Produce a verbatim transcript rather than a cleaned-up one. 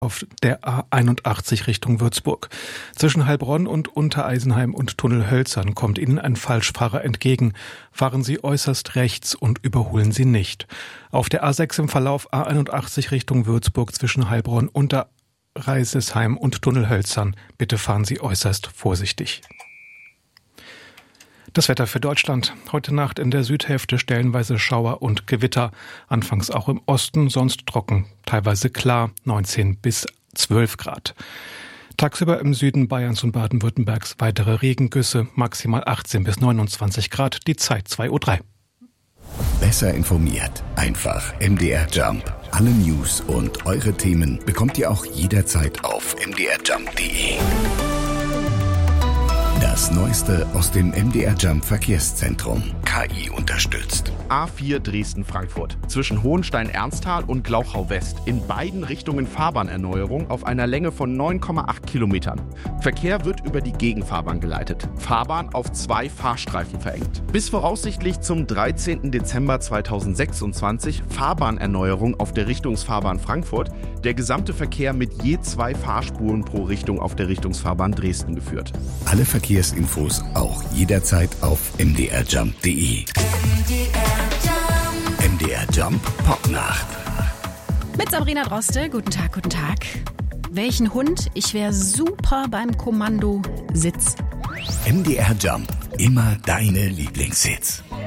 auf der A einundachtzig Richtung Würzburg. Zwischen Heilbronn und Untereisenheim und Tunnelhölzern kommt Ihnen ein Falschfahrer entgegen. Fahren Sie äußerst rechts und überholen Sie nicht. Auf der A sechs im Verlauf A einundachtzig Richtung Würzburg zwischen Heilbronn, Unterreisesheim und Tunnelhölzern. Bitte fahren Sie äußerst vorsichtig. Das Wetter für Deutschland. Heute Nacht in der Südhälfte stellenweise Schauer und Gewitter. Anfangs auch im Osten, sonst trocken. Teilweise klar, neunzehn bis zwölf Grad. Tagsüber im Süden Bayerns und Baden-Württembergs weitere Regengüsse, maximal achtzehn bis neunundzwanzig Grad. Die Zeit zwei Uhr drei. Besser informiert. Einfach M D R Jump. Alle News und eure Themen bekommt ihr auch jederzeit auf m d r jump punkt d e. Das Neueste aus dem M D R Jump Verkehrszentrum. K I unterstützt. A vier Dresden-Frankfurt. Zwischen Hohenstein-Ernsthal und Glauchau-West. In beiden Richtungen Fahrbahnerneuerung auf einer Länge von neun Komma acht Kilometern. Verkehr wird über die Gegenfahrbahn geleitet. Fahrbahn auf zwei Fahrstreifen verengt. Bis voraussichtlich zum dreizehnten Dezember zweitausendsechsundzwanzig Fahrbahnerneuerung auf der Richtungsfahrbahn Frankfurt. Der gesamte Verkehr mit je zwei Fahrspuren pro Richtung auf der Richtungsfahrbahn Dresden geführt. Alle Verkehrsinfos auch jederzeit auf m d r jump punkt d e. M D R Jump Popnacht. Mit Sabrina Droste. Guten Tag, guten Tag. Welchen Hund? Ich wäre super beim Kommando Sitz. M D R Jump. Immer deine Lieblingshits.